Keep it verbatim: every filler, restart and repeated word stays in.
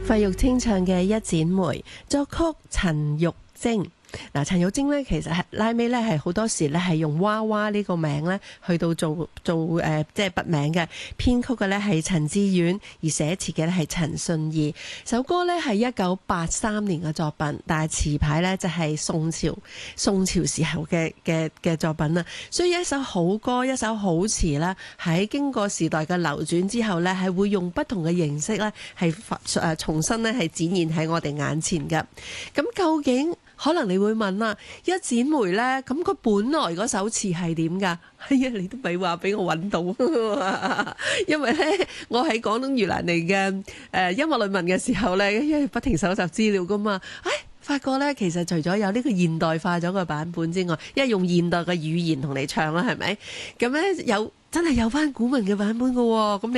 費玉清唱嘅《一剪梅》，作曲陳玉貞。嗱，陳玉貞咧，其實係拉尾咧，係好多時咧係用娃娃呢個名咧去到做做誒、呃，即係筆名嘅。編曲嘅咧係陳志遠，而寫詞嘅咧係陳信義。首歌咧係一九八三年嘅作品，但係詞牌咧就係宋朝宋朝時候嘅嘅嘅作品啦。所以一首好歌，一首好詞啦，喺經過時代嘅流轉之後咧，係會用不同嘅形式咧係誒重新咧係展現喺我哋眼前嘅。咁究竟？可能你會問啦，一剪梅呢，咁佢本來嗰首詞係點㗎？哎呀，你都咪話俾我揾到，因為呢，我喺廣東盂蘭嚟嘅誒音樂論文嘅時候呢，因為不停搜集資料㗎嘛，哎，發覺呢，其實除咗有呢個現代化咗嘅版本之外，因為用現代嘅語言同你唱啦，係咪？咁呢，有真係有返古文嘅版本㗎喎，咁你